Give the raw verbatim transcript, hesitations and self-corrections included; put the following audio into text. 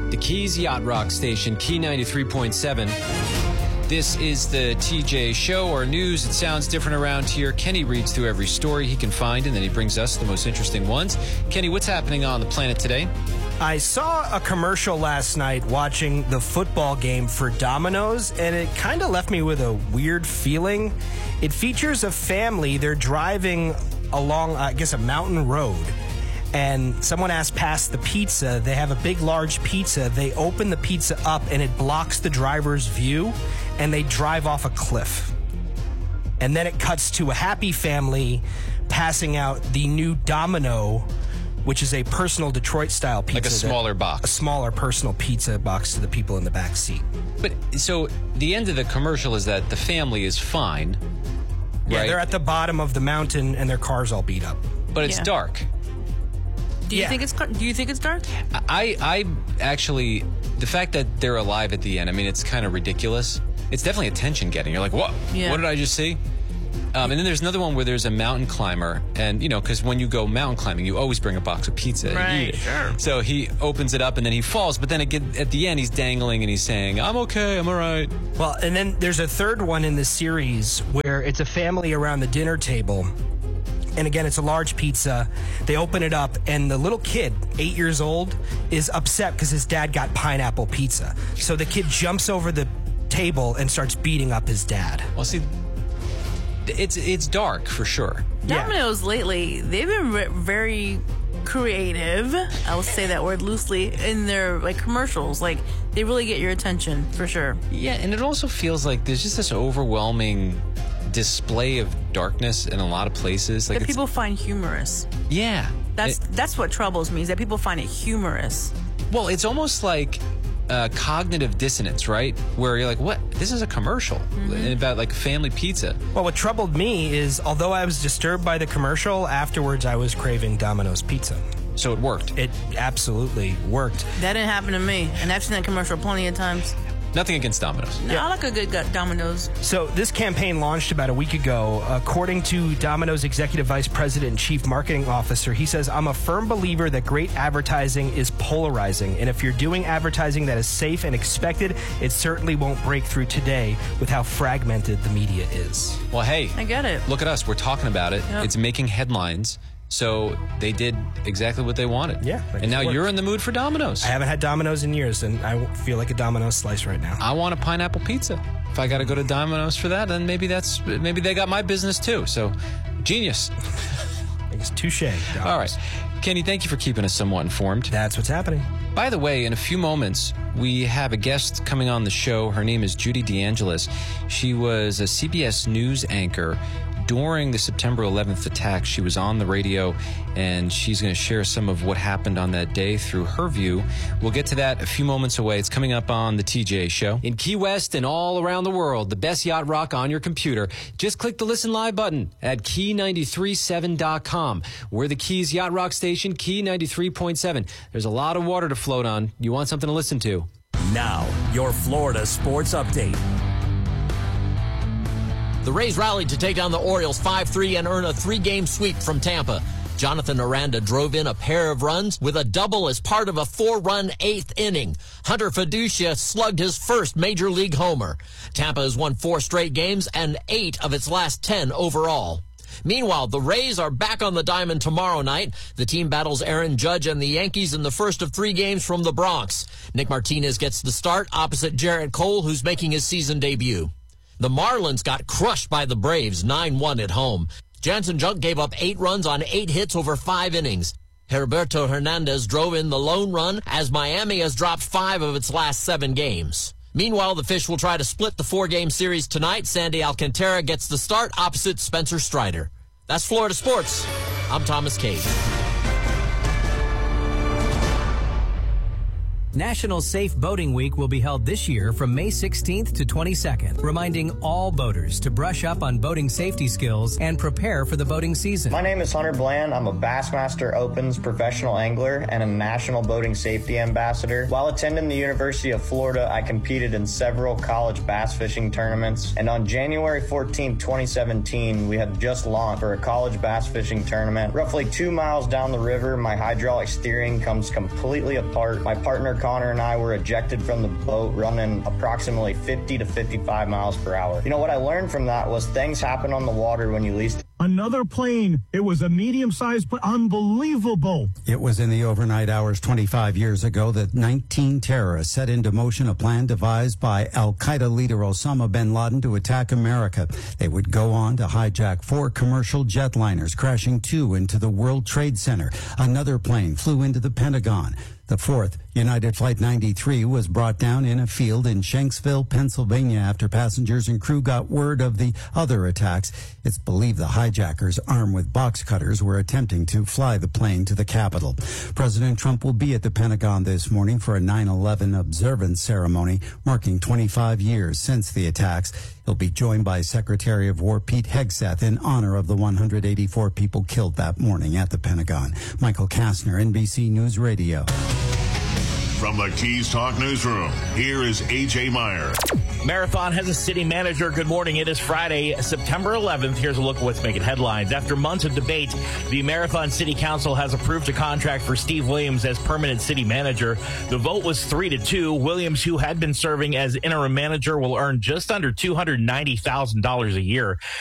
The Keys Yacht Rock Station, Key ninety-three point seven. This is the T J Show, or news. It sounds different around here. Kenny reads through every story he can find, and then he brings us the most interesting ones. Kenny, what's happening on the planet today? I saw a commercial last night watching the football game for Domino's, and it kind of left me with a weird feeling. It features a family. They're driving along, I guess, a mountain road, and someone asked past the pizza. They have a big, large pizza. They open the pizza up, and it blocks the driver's view, and they drive off a cliff. And then it cuts to a happy family passing out the new Domino, which is a personal Detroit-style pizza. Like a smaller that, box. A smaller personal pizza box to the people in the back seat. But, so, the end of the commercial is that the family is fine, Yeah, right? they're at the bottom of the mountain, and their car's all beat up. But it's Yeah. dark. Do you Yeah. think it's do you think it's dark? I, I actually, the fact that they're alive at the end, I mean, it's kind of ridiculous. It's definitely attention-getting. You're like, what? Yeah. What did I just see? Um, and then there's another one where there's a mountain climber, and, you know, because when you go mountain climbing, you always bring a box of pizza. and Right, eat it. sure. So he opens it up, and then he falls, but then it get, at the end, he's dangling, and he's saying, I'm okay, I'm all right. Well, and then there's a third one in the series where it's a family around the dinner table. And again, it's a large pizza. They open it up, and the little kid, eight years old, is upset because his dad got pineapple pizza. So the kid jumps over the table and starts beating up his dad. Well, see, it's it's dark for sure. Yeah. Domino's lately, they've been re- very creative. I will say that word loosely in their like commercials. Like they really get your attention for sure. Yeah, and it also feels like there's just this overwhelming display of darkness in a lot of places. Like That it's- people find humorous. yeah, That's It- that's what troubles me is that people find it humorous. well, it's almost like uh, cognitive dissonance, right? Where you're like, what? This is a commercial Mm-hmm. about like family pizza. Well, what troubled me is, although I was disturbed by the commercial, afterwards I was craving Domino's pizza. So it worked. It absolutely worked. That didn't happen to me, and I've seen that commercial plenty of times. Nothing against Domino's. No, I like a good gut Domino's. So this campaign launched about a week ago. According to Domino's Executive Vice President and Chief Marketing Officer, he says, I'm a firm believer that great advertising is polarizing. And if you're doing advertising that is safe and expected, it certainly won't break through today with how fragmented the media is. Well, hey, I get it. look at us. We're talking about it. Yep. It's making headlines. So they did exactly what they wanted. Yeah, I And now guess it you're worked. in the mood for Domino's. I haven't had Domino's in years, and I feel like a Domino's slice right now. I want a pineapple pizza. If I got to go to Domino's for that, then maybe that's maybe they got my business too. So, genius. I guess touche. Domino's. All right, Kenny, thank you for keeping us somewhat informed. That's what's happening. By the way, in a few moments, we have a guest coming on the show. Her name is Judy DeAngelis. She was a C B S News anchor during the September eleventh attack. She was on the radio, and she's going to share some of what happened on that day through her view. We'll get to that a few moments away. It's coming up on the T J Show. In Key West and all around the world, the best yacht rock on your computer. Just click the Listen Live button at key nine three seven dot com. We're the Keys Yacht Rock Station, Key ninety-three point seven. There's a lot of water to float on. You want something to listen to. Now, your Florida sports update. The Rays rallied to take down the Orioles five three and earn a three-game sweep from Tampa. Jonathan Aranda drove in a pair of runs with a double as part of a four-run eighth inning. Hunter Fiducia slugged his first major league homer. Tampa has won four straight games and eight of its last ten overall. Meanwhile, the Rays are back on the diamond tomorrow night. The team battles Aaron Judge and the Yankees in the first of three games from the Bronx. Nick Martinez gets the start opposite Jarrett Cole, who's making his season debut. The Marlins got crushed by the Braves nine one at home. Jansen Junk gave up eight runs on eight hits over five innings. Heriberto Hernandez drove in the lone run as Miami has dropped five of its last seven games. Meanwhile, the Fish will try to split the four-game series tonight. Sandy Alcantara gets the start opposite Spencer Strider. That's Florida Sports. I'm Thomas Cage. National Safe Boating Week will be held this year from May sixteenth to twenty-second, reminding all boaters to brush up on boating safety skills and prepare for the boating season. My name is Hunter Bland. I'm a Bassmaster Opens professional angler and a National Boating Safety Ambassador. While attending the University of Florida, I competed in several college bass fishing tournaments, and on January fourteenth, twenty seventeen, we had just launched for a college bass fishing tournament. Roughly two miles down the river, my hydraulic steering comes completely apart. My partner Connor and I were ejected from the boat running approximately fifty to fifty-five miles per hour. You know, what I learned from that was things happen on the water when you least. Another plane. It was a medium-sized plane. Unbelievable. It was in the overnight hours twenty-five years ago that nineteen terrorists set into motion a plan devised by al-Qaeda leader Osama bin Laden to attack America. They would go on to hijack four commercial jetliners, crashing two into the World Trade Center. Another plane flew into the Pentagon. The fourth, United Flight ninety-three, was brought down in a field in Shanksville, Pennsylvania, after passengers and crew got word of the other attacks. It's believed the hijackers, armed with box cutters, were attempting to fly the plane to the Capitol. President Trump will be at the Pentagon this morning for a nine eleven observance ceremony, marking twenty-five years since the attacks. He'll be joined by Secretary of War Pete Hegseth in honor of the one hundred eighty-four people killed that morning at the Pentagon. Michael Kastner, N B C News Radio. From the Keys Talk Newsroom, here is A J Meyer. Marathon has a city manager. Good morning. It is Friday, September eleventh. Here's a look at what's making headlines. After months of debate, the Marathon City Council has approved a contract for Steve Williams as permanent city manager. The vote was three to two. Williams, who had been serving as interim manager, will earn just under two hundred ninety thousand dollars a year.